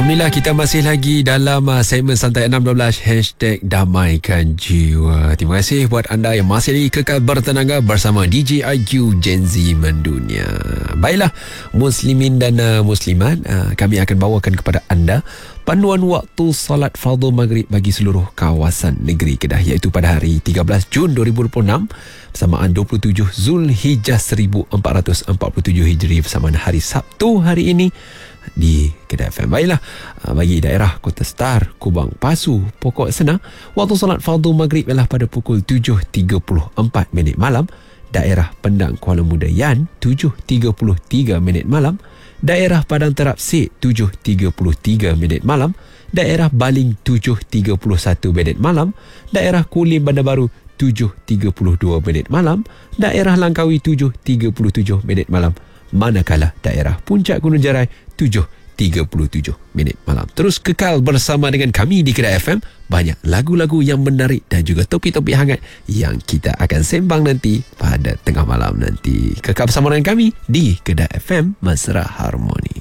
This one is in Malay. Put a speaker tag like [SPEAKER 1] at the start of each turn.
[SPEAKER 1] Alhamdulillah, kita masih lagi dalam segmen Santai 612 #Damaikan Jiwa. Terima kasih buat anda yang masih lagi kekal bertenaga bersama DJ IQ Gen Z Mendunia. Baiklah, muslimin dan muslimat, kami akan bawakan kepada anda panduan waktu solat fardu maghrib bagi seluruh kawasan negeri Kedah, iaitu pada hari 13 Jun 2026 bersamaan 27 Zulhijjah 1447 Hijri bersamaan hari Sabtu hari ini di Kedah FM. Baiklah, bagi daerah Kota Star, Kubang, Pasu, Pokok Sena, waktu solat fardu maghrib ialah pada pukul 7.34 minit malam. Daerah Pendang, Kuala Muda, Yan, 7.33 minit malam. Daerah Padang Terap Sik, 7.33 minit malam. Daerah Baling, 7.31 minit malam. Daerah Kulim, Bandar Baru, 7.32 minit malam. Daerah Langkawi, 7.37 minit malam. Manakala daerah Puncak Gunung Jarai, 7.37 minit malam. Terus kekal bersama dengan kami di Kedah FM. Banyak lagu-lagu yang menarik dan juga topik-topik hangat yang kita akan sembang nanti pada tengah malam nanti. Kekal bersama dengan kami di Kedah FM, Mesra Harmoni.